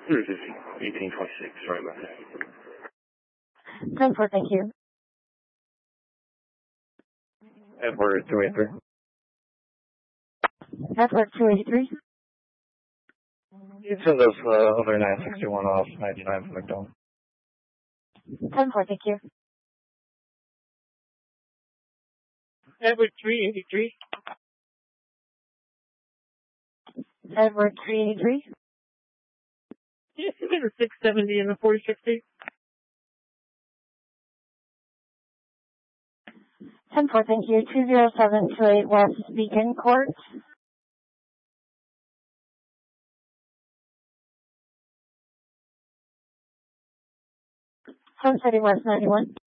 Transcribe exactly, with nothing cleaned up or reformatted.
eighteen twenty-six, sorry about that. ten four, thank you. Edward two eighty-three. Edward two eighty-three. You send us uh, other nine sixty-one off ninety-nine for McDonald. ten four, thank you. Edward three eighty-three. Edward three eighty-three. Yes, you got a six seventy and a four sixty. ten four, thank you. two zero seven two eight West Beacon Court. Sun City West ninety-one.